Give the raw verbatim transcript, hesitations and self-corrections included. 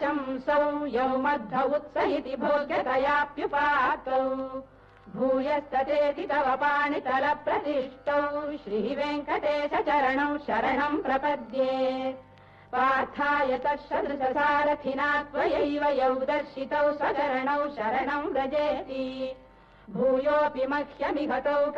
शंसौ यौ मध्व उत्स इति भोग्यतयाप्युपातौ भूयस्ततेति तव पाणितलप्रतिष्ठौ श्रीवेङ्कटेश चरणौ शरणम् प्रपद्ये पार्थाय तत्सदृशसारथिना त्वयैव यौ दर्शितौ स्वचरणौ शरणम् व्रजेति भूयोऽपि मह्यमिहतौ